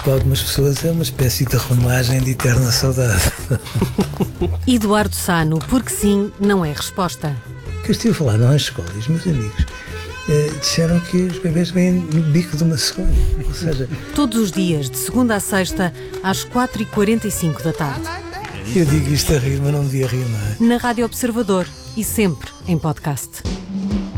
para algumas pessoas é uma espécie de romagem de eterna saudade. Eduardo Sá, porque sim, não é resposta. O que eu estive a falar na escola e os meus amigos disseram que os bebês vêm no bico de uma cegonha. Ou seja, Todos os dias, de segunda a sexta, às 4h45 da tarde. eu digo isto a rir, mas não devia rir, não é? Na Rádio Observador e sempre em podcast.